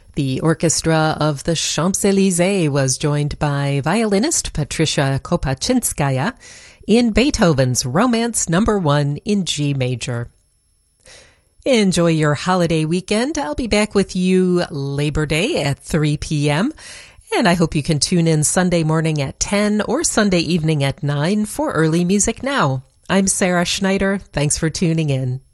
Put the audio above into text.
The orchestra of the Champs-Élysées was joined by violinist Patricia Kopachinskaya in Beethoven's Romance No. 1 in G major. Enjoy your holiday weekend. I'll be back with you Labor Day at 3 p.m., and I hope you can tune in Sunday morning at 10 or Sunday evening at 9 for Early Music Now. I'm Sarah Schneider. Thanks for tuning in.